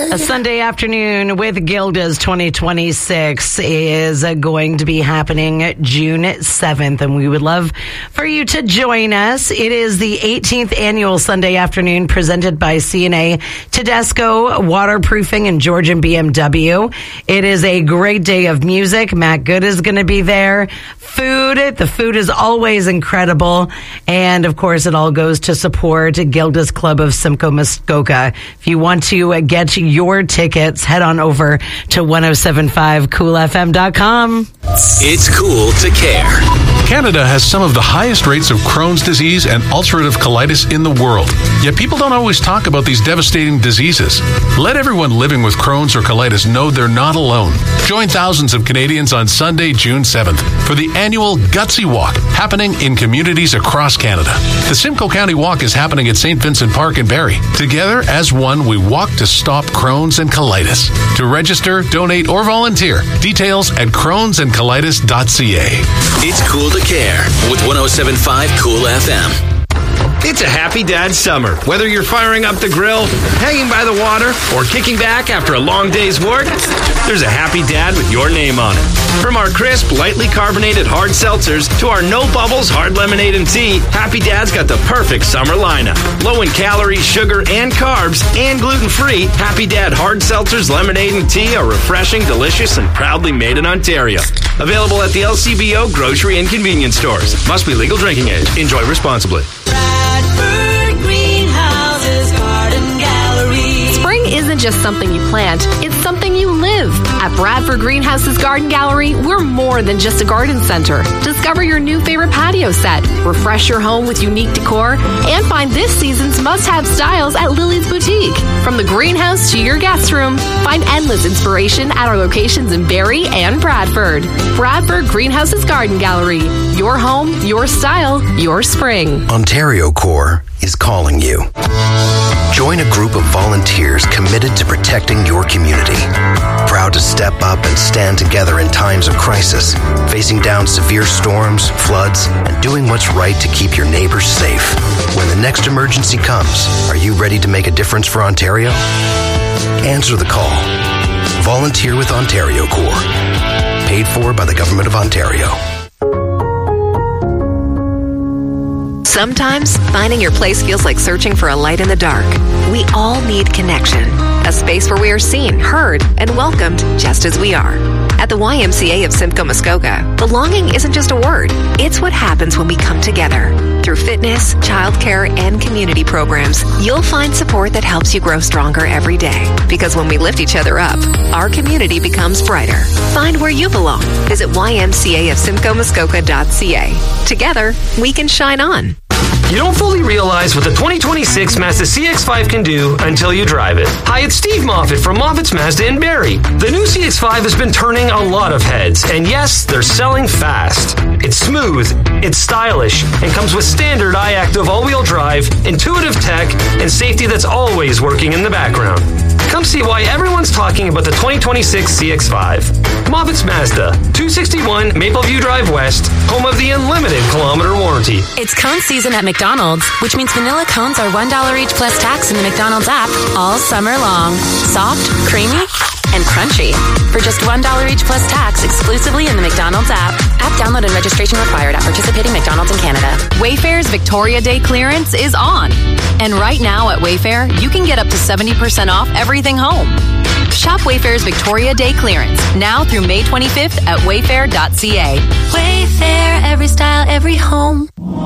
A Sunday afternoon with Gilda's 2026 is going to be happening June 7th, and we would love for you to join us. It is the 18th annual Sunday afternoon presented by CNA Tedesco Waterproofing and Georgian BMW. It is a great day of music. Matt Good is going to be there. Food. The food is always incredible. And, of course, it all goes to support Gilda's Club of Simcoe Muskoka. If you want to get your tickets, head on over to 1075coolfm.com. It's cool to care. Canada has some of the highest rates of Crohn's disease and ulcerative colitis in the world. Yet people don't always talk about these devastating diseases. Let everyone living with Crohn's or colitis know they're not alone. Join thousands of Canadians on Sunday, June 7th for the annual Gutsy Walk happening in communities across Canada. The Simcoe County Walk is happening at St. Vincent Park in Barrie. Together, as one, we walk to stop Crohn's and colitis. To register, donate, or volunteer, details at crohnsandcolitis.ca. It's cool to care with 1075 Cool FM. It's a happy dad summer. Whether you're firing up the grill, hanging by the water, or kicking back after a long day's work, there's a happy dad with your name on it. From our crisp, lightly carbonated hard seltzers to our no bubbles hard lemonade and tea, Happy Dad's got the perfect summer lineup. Low in calories, sugar, and carbs, and gluten-free, Happy Dad hard seltzers, lemonade, and tea are refreshing, delicious, and proudly made in Ontario. Available at the LCBO grocery and convenience stores. Must be legal drinking age. Enjoy responsibly. Bradford Greenhouses Garden Gallery. Spring isn't just something you plant, it's something you live. At Bradford Greenhouses Garden Gallery, we're more than just a garden center. Discover your new favorite patio set, refresh your home with unique decor, and find this season's must-have styles at Lily's Boutique. From the greenhouse to your guest room, find endless inspiration at our locations in Barrie and Bradford. Bradford Greenhouses Garden Gallery. Your home, your style, your spring. Ontario Corps is calling you. Join a group of volunteers committed to protecting your community. Proud to step up and stand together in times of crisis, facing down severe storms, floods, and doing what's right to keep your neighbors safe. When the next emergency comes, are you ready to make a difference for Ontario? Answer the call. Volunteer with Ontario Corps. Paid for by the Government of Ontario. Sometimes finding your place feels like searching for a light in the dark. We all need connection, a space where we are seen, heard, and welcomed just as we are. At the YMCA of Simcoe Muskoka, belonging isn't just a word. It's what happens when we come together. Through fitness, childcare, and community programs, you'll find support that helps you grow stronger every day. Because when we lift each other up, our community becomes brighter. Find where you belong. Visit ymcaofsimcoemuskoka.ca. Together, we can shine on. You don't fully realize what the 2026 Mazda CX-5 can do until you drive it. Hi, it's Steve Moffitt from Moffitt's Mazda in Barrie. The new CX-5 has been turning a lot of heads, and yes, they're selling fast. It's smooth, it's stylish, and comes with standard iActive all-wheel drive, intuitive tech, and safety that's always working in the background. Come see why everyone's talking about the 2026 CX-5. Moffitt's Mazda, 261 Mapleview Drive West, home of the unlimited kilometer warranty. It's cone season at McDonald's, which means vanilla cones are $1 each plus tax in the McDonald's app all summer long. Soft, creamy, and crunchy. For just $1 each plus tax exclusively in the McDonald's app. App download and registration required at participating McDonald's in Canada. Wayfair's Victoria Day clearance is on. And right now at Wayfair, you can get up to 70% off everything home. Shop Wayfair's Victoria Day clearance now through May 25th at wayfair.ca. Wayfair, every style, every home.